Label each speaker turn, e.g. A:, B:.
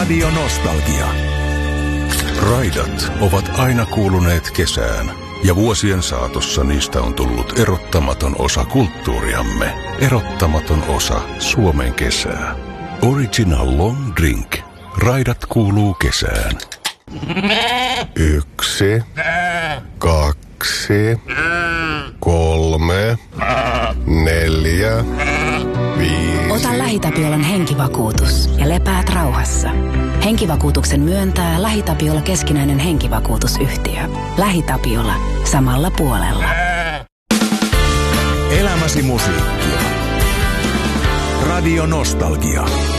A: Radio Nostalgia. Raidat ovat aina kuuluneet kesään, ja vuosien saatossa niistä on tullut erottamaton osa kulttuuriamme, erottamaton osa Suomen kesää. Original Long Drink. Raidat kuuluu kesään.
B: 1, 2, 3, 4, 5.
C: Ota LähiTapiolan henkivakuutus ja lepäät rauhassa. Henkivakuutuksen myöntää LähiTapiola keskinäinen henkivakuutusyhtiö. LähiTapiola. Samalla puolella.
A: Elämäsi musiikkia. Radio Nostalgia.